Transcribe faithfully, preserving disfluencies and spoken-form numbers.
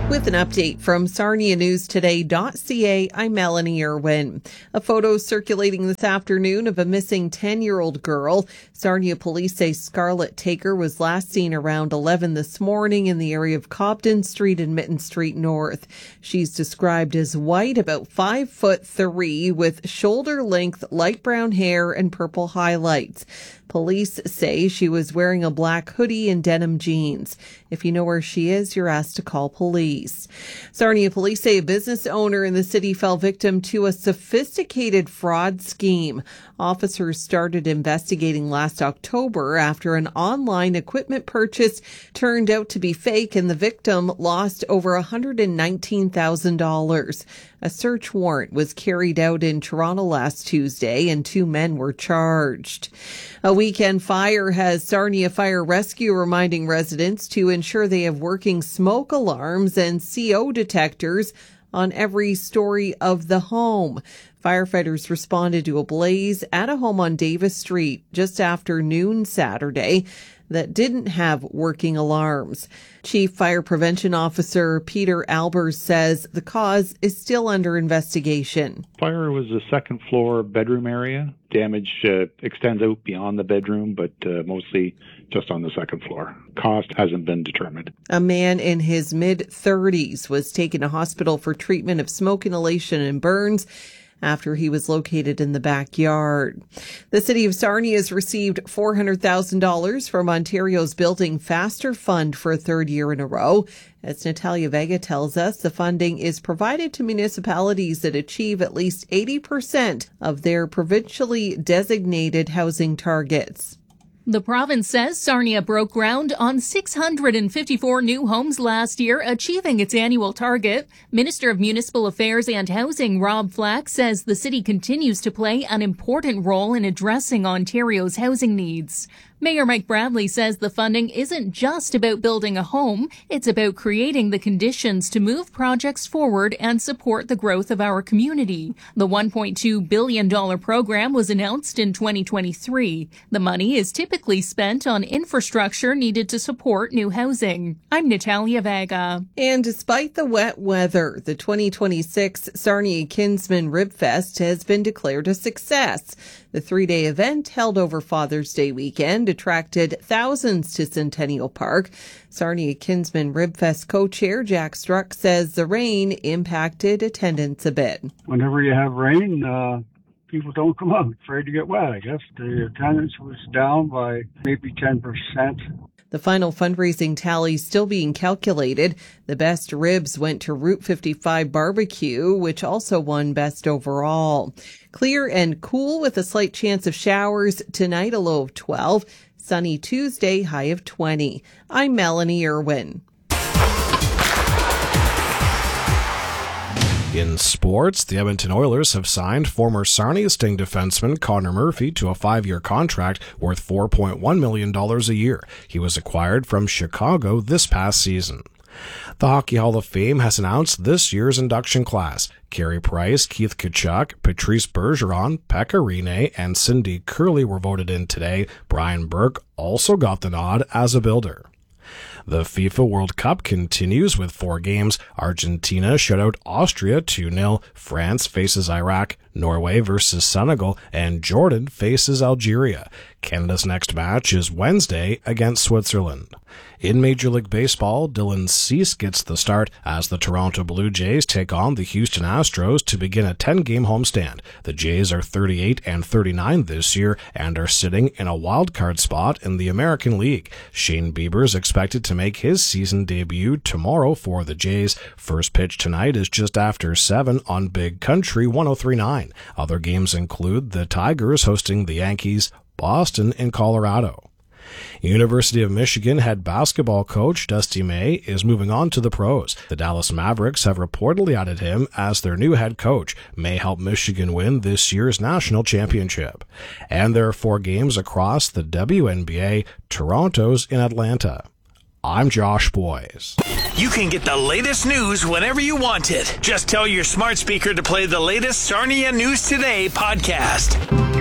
With an update from Sarnia News Today dot C A, I'm Melanie Irwin. A photo circulating this afternoon of a missing ten-year-old girl. Sarnia police say Scarlett Taker was last seen around eleven this morning in the area of Cobden Street and Mitten Street North. She's described as white, about five foot three, with shoulder-length light brown hair and purple highlights. Police say she was wearing a black hoodie and denim jeans. If you know where she is, you're asked to call police. Sarnia police say a business owner in the city fell victim to a sophisticated fraud scheme. Officers started investigating last October after an online equipment purchase turned out to be fake and the victim lost over one hundred nineteen thousand dollars. A search warrant was carried out in Toronto last Tuesday and two men were charged. A weekend fire has Sarnia Fire Rescue reminding residents to ensure they have working smoke alarms and C O detectors on every story of the home. Firefighters responded to a blaze at a home on Davis Street just after noon Saturday that didn't have working alarms. Chief Fire Prevention Officer Peter Albers says the cause is still under investigation. Fire was a second floor bedroom area. Damage uh, extends out beyond the bedroom, but uh, mostly just on the second floor. Cost hasn't been determined. A man in his mid-thirties was taken to hospital for treatment of smoke inhalation and burns after he was located in the backyard. The city of Sarnia has received four hundred thousand dollars from Ontario's Building Faster Fund for a third year in a row. As Natalia Vega tells us, the funding is provided to municipalities that achieve at least eighty percent of their provincially designated housing targets. The province says Sarnia broke ground on six hundred fifty-four new homes last year, achieving its annual target. Minister of Municipal Affairs and Housing Rob Flack says the city continues to play an important role in addressing Ontario's housing needs. Mayor Mike Bradley says the funding isn't just about building a home, it's about creating the conditions to move projects forward and support the growth of our community. The one point two billion dollars program was announced in twenty twenty-three. The money is typically spent on infrastructure needed to support new housing. I'm Natalia Vega. And despite the wet weather, the twenty twenty-six Sarnia Kinsman Rib Fest has been declared a success. The three-day event, held over Father's Day weekend, attracted thousands to Centennial Park. Sarnia Kinsman Ribfest co-chair Jack Struck says the rain impacted attendance a bit. Whenever you have rain, uh, people don't come out, afraid to get wet, I guess. The attendance was down by maybe ten percent. The final fundraising tally still being calculated. The best ribs went to Route fifty-five Barbecue, which also won best overall. Clear and cool with a slight chance of showers tonight, a low of twelve. Sunny Tuesday, high of twenty. I'm Melanie Irwin. In sports, the Edmonton Oilers have signed former Sarnia Sting defenseman Connor Murphy to a five-year contract worth four point one million dollars a year. He was acquired from Chicago this past season. The Hockey Hall of Fame has announced this year's induction class. Carey Price, Keith Tkachuk, Patrice Bergeron, Pekka Rinne, and Cindy Curley were voted in today. Brian Burke also got the nod as a builder. The FIFA World Cup continues with four games. Argentina shut out Austria two nil. France faces Iraq. Norway versus Senegal. And Jordan faces Algeria. Canada's next match is Wednesday against Switzerland. In Major League Baseball, Dylan Cease gets the start as the Toronto Blue Jays take on the Houston Astros to begin a ten-game homestand. The Jays are thirty-eight and thirty-nine this year and are sitting in a wild card spot in the American League. Shane Bieber is expected to make his season debut tomorrow for the Jays. First pitch tonight is just after seven on Big Country one oh three point nine. Other games include the Tigers hosting the Yankees, Boston in Colorado. University of Michigan head basketball coach Dusty May is moving on to the pros. The Dallas Mavericks have reportedly added him as their new head coach. May helped Michigan win this year's national championship. And there are four games across the W N B A. Toronto's in Atlanta. I'm Josh Boyes. You can get the latest news whenever you want it. Just tell your smart speaker to play the latest Sarnia News Today podcast.